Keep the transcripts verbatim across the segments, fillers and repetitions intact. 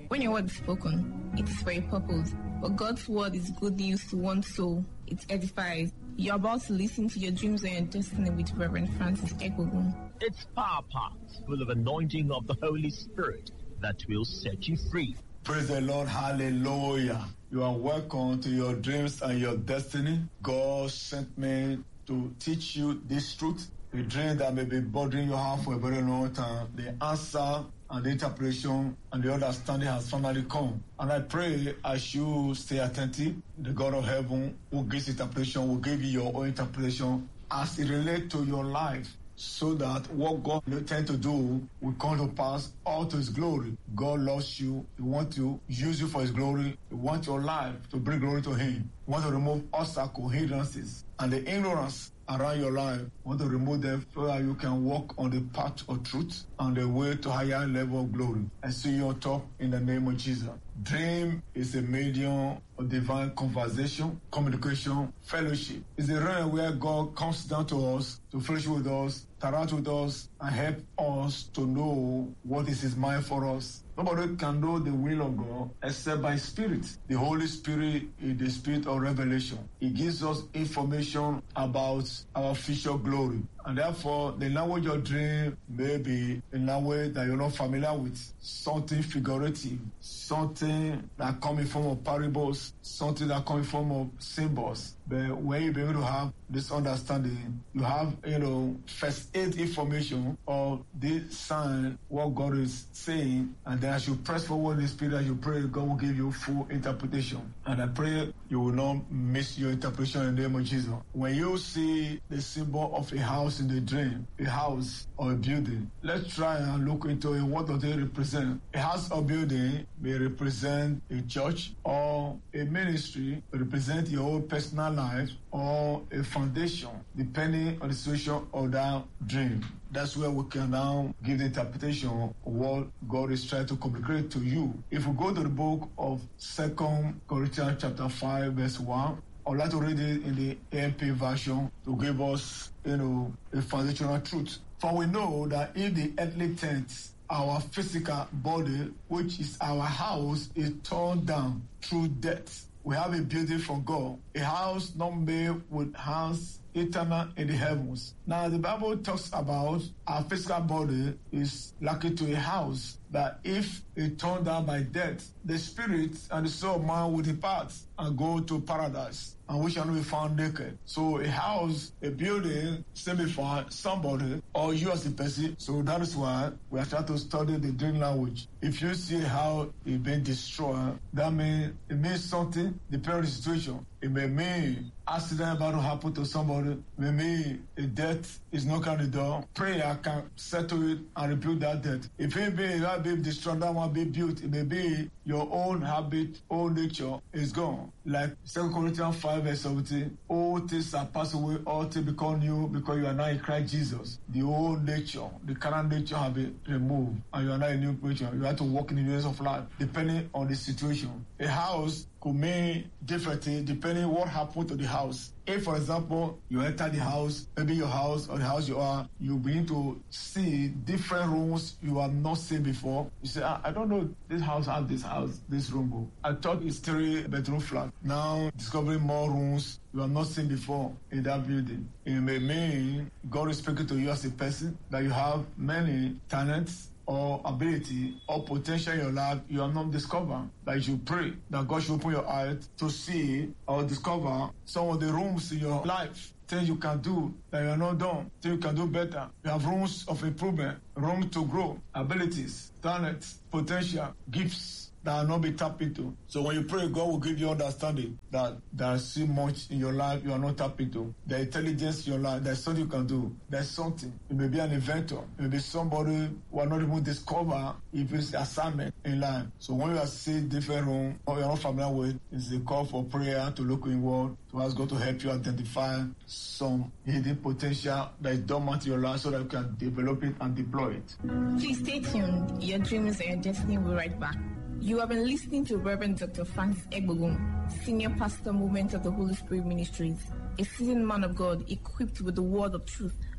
When your word is spoken, it is for a purpose. But God's word is good news to one soul. It edifies. You're about to listen to Your Dreams and Your Destiny with Reverend Francis Egbogun. It's power packed, full of anointing of the Holy Spirit that will set you free. Praise the Lord. Hallelujah. You are welcome to Your Dreams and Your Destiny. God sent me to teach you this truth. A dream that may be bothering your heart for a very long time. The answer and the interpretation and the understanding has finally come. And I pray as you stay attentive, the God of heaven who gives interpretation will give you your own interpretation as it relates to your life, so that what God intends to do will come to pass all to His glory. God loves you. He wants to use you for His glory. He wants your life to bring glory to Him. He wants to remove obstacles, hindrances, and the ignorance around your life. You want to remove them so that you can walk on the path of truth and the way to higher level of glory. I see you on top in the name of Jesus. Dream is a medium of divine conversation, communication, fellowship. It's a realm where God comes down to us, to fellowship with us, interact with us, and help us to know what is His mind for us. Nobody can know the will of God except by Spirit. The Holy Spirit is the Spirit of revelation. He gives us information about our future glory. And therefore, the language of dream may be a language that you're not familiar with. Something figurative, something that comes in form of parables, something that comes in form of symbols. But when you be able to have this understanding, you have, you know, first aid information of this sign, what God is saying, and then as you press forward in the Spirit, as you pray, God will give you full interpretation. And I pray you will not miss your interpretation in the name of Jesus. When you see the symbol of a house in the dream, a house or a building, let's try and look into it. What does it represent? A house or building may represent a church or a ministry, represent your own personal life or a foundation, depending on the situation of that dream. That's where we can now give the interpretation of what God is trying to communicate to you. If we go to the book of Second Corinthians chapter five, verse one, I'd like to read it in the A M P version to give us, you know, a foundational truth. For we know that if the earthly tent, our physical body, which is our house, is torn down through death, we have a building from God, a house not made with hands, eternal in the heavens. Now, the Bible talks about our physical body is likened to a house that if it turned down by death, the spirit and the soul of man will depart and go to paradise, and we shall not be found naked. So a house, a building, signify somebody or you as a person. So that is why we are trying to study the dream language. If you see how it been destroyed, that means it means something depending on the situation. It may mean accident about to happen to somebody. It may mean a death is knocking on the door. Prayer can settle it and rebuild that death. If it be that be destroyed, that one be built. It may be your own habit, own nature is gone. Like Second Corinthians five verse seventeen, all things are passed away, all things become new because you are now in Christ Jesus. The old nature, the current nature have been removed, and you are now a new creature. You have to walk in the ways of life, depending on the situation. A house could mean different things depending what happened to the house. If, for example, you enter the house, maybe your house or the house you are, you begin to see different rooms you have not seen before. You say, I, I don't know, this house has this house, this room. I thought it's three bedroom flat. Now, discovering more rooms you have not seen before in that building. It may mean God is speaking to you as a person, that you have many talents or ability or potential in your life you have not discovered, that you should pray that God should open your eyes to see or discover some of the rooms in your life, things you can do that you are not done, things you can do better. You have rooms of improvement, room to grow, abilities, talents, potential, gifts that are not be tapped into. So when you pray, God will give you understanding that there's so much in your life you are not tapped into. The intelligence in your life, there's something you can do. There's something. It may be an inventor. It may be somebody who are not even discover if it's assignment in life. So when you are seeing different rooms or you're not familiar with, it's a call for prayer to look inward, to ask God to help you identify some hidden potential that is dormant in your life so that you can develop it and deploy it. Please stay tuned. Your dreams and your destiny will be right back. You have been listening to Reverend Doctor Francis Egbogun, Senior Pastor, Movement of the Holy Spirit Ministries, a seasoned man of God equipped with the word of truth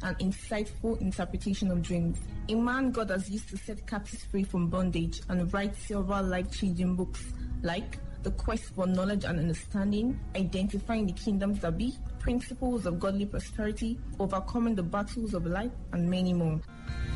and insightful interpretation of dreams. A man God has used to set captives free from bondage and write several life-changing books like The Quest for Knowledge and Understanding, Identifying the Kingdoms That Be, Principles of Godly Prosperity, Overcoming the Battles of Life, and many more.